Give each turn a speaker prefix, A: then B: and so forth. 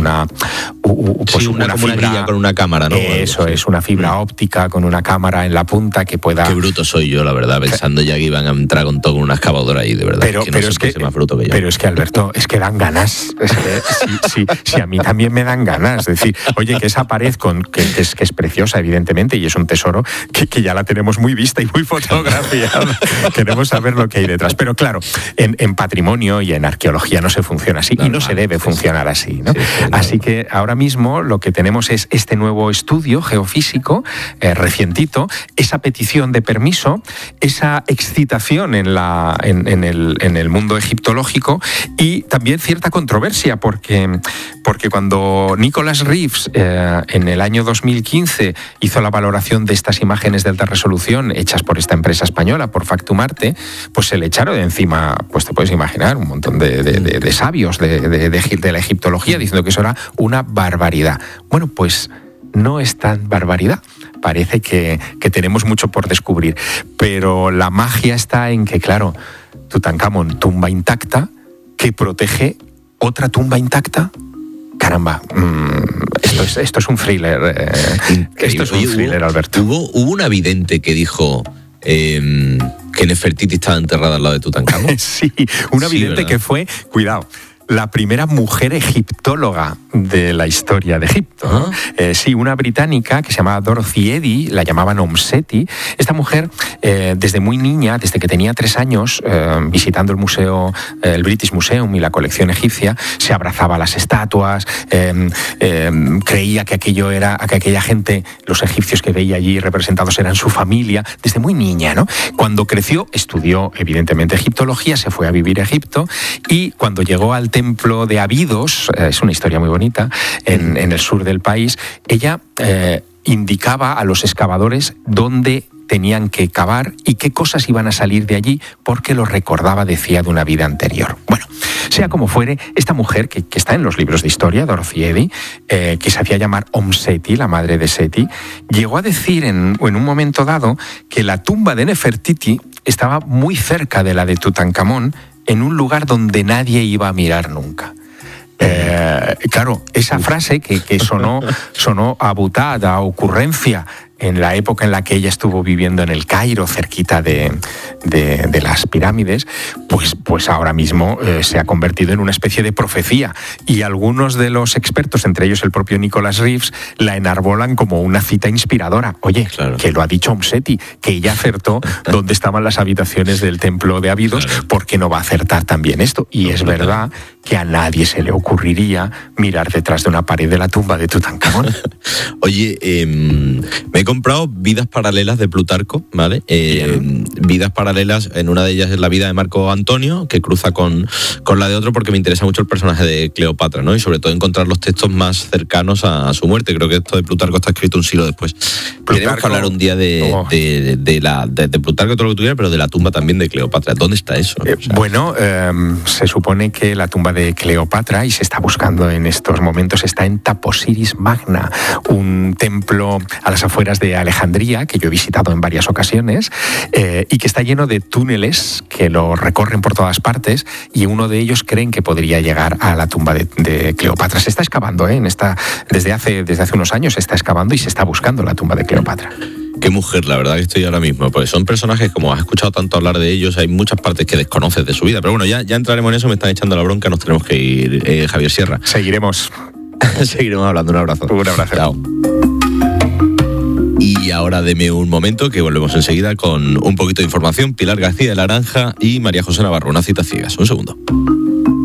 A: una
B: fibra guía con una cámara, ¿no?
A: Eso es, una fibra óptica con una cámara en la punta que pueda...
B: Qué bruto soy yo, la verdad, pensando ya que iban a entrar con todo con una excavadora ahí, de verdad.
A: Pero es que, Alberto, es que dan ganas. Es que, sí, a mí también me dan ganas. Es decir, oye, que esa pared que es preciosa, evidentemente, y es un tesoro que ya la tenemos muy vista y muy fotografiada. Queremos saber lo que hay detrás. Pero claro, en patrimonio y en arqueología no se funciona así, y no se debe funcionar así, ¿no? Así que ahora mismo lo que tenemos es este nuevo estudio geofísico, recientito, esa petición de permiso, esa excitación en el mundo egiptológico, y también cierta controversia, porque cuando Nicholas Reeves en el año 2015 hizo la valoración de estas imágenes de alta resolución hechas por esta empresa española, por Factumarte, pues se le echaron de encima, pues te puedes imaginar, un montón de sabios de la egiptología, diciendo que eso era una barbaridad. Bueno, pues no es tan barbaridad. Parece que tenemos mucho por descubrir. Pero la magia está en que, claro, Tutankamón, tumba intacta, que protege otra tumba intacta. Caramba, esto es un thriller. Esto es un thriller, Alberto.
B: Hubo una vidente que dijo que Nefertiti estaba enterrada al lado de Tutankamón.
A: Sí, una vidente que fue, cuidado, la primera mujer egiptóloga de la historia de Egipto, ¿no? Sí, una británica que se llamaba Dorothy Eddy, la llamaban Omseti. Esta mujer, desde muy niña, desde que tenía 3 años, visitando el museo, el British Museum y la colección egipcia, se abrazaba a las estatuas, creía que aquella gente, los egipcios que veía allí representados eran su familia, desde muy niña, ¿no? Cuando creció, estudió evidentemente egiptología, se fue a vivir a Egipto, y cuando llegó al templo de Abidos, es una historia muy bonita, en el sur del país, ella indicaba a los excavadores dónde tenían que cavar y qué cosas iban a salir de allí, porque lo recordaba, decía, de una vida anterior. Bueno, sea como fuere, esta mujer, que está en los libros de historia, Dorothy Eddy, que se hacía llamar Omseti, la madre de Seti, llegó a decir en un momento dado que la tumba de Nefertiti estaba muy cerca de la de Tutankamón, en un lugar donde nadie iba a mirar nunca. Claro, esa frase que sonó a butad, a ocurrencia, en la época en la que ella estuvo viviendo en el Cairo, cerquita de las pirámides, pues ahora mismo se ha convertido en una especie de profecía, y algunos de los expertos, entre ellos el propio Nicholas Reeves, la enarbolan como una cita inspiradora. Oye, claro, que lo ha dicho Omseti, que ella acertó dónde estaban las habitaciones del templo de Abidos, claro, ¿por qué no va a acertar también esto? Y es verdad que a nadie se le ocurriría mirar detrás de una pared de la tumba de Tutankamón.
B: Oye, me he comprado Vidas Paralelas de Plutarco, ¿vale? Vidas Paralelas, en una de ellas es la vida de Marco Antonio, que cruza con la de otro, porque me interesa mucho el personaje de Cleopatra, ¿no? Y sobre todo encontrar los textos más cercanos a su muerte. Creo que esto de Plutarco está escrito un siglo después. Tenemos que hablar un día de Plutarco, todo lo que tuviera, pero de la tumba también de Cleopatra. ¿Dónde está eso?
A: Bueno, se supone que la tumba de Cleopatra, y se está buscando en estos momentos, está en Taposiris Magna, un templo a las afueras de Alejandría, que yo he visitado en varias ocasiones, y que está lleno de túneles que lo recorren por todas partes, y uno de ellos creen que podría llegar a la tumba de Cleopatra. Se está excavando, desde hace unos años se está excavando y se está buscando la tumba de Cleopatra.
B: Qué mujer, la verdad que estoy ahora mismo, porque son personajes, como has escuchado tanto hablar de ellos, hay muchas partes que desconoces de su vida, pero bueno, ya entraremos en eso, me están echando la bronca, nos tenemos que ir, Javier Sierra.
A: Seguiremos
B: hablando, un abrazo.
A: Un abrazo.
B: Chao. Y ahora deme un momento, que volvemos enseguida con un poquito de información. Pilar García de la Granja y María José Navarro, una cita ciegas. Un segundo.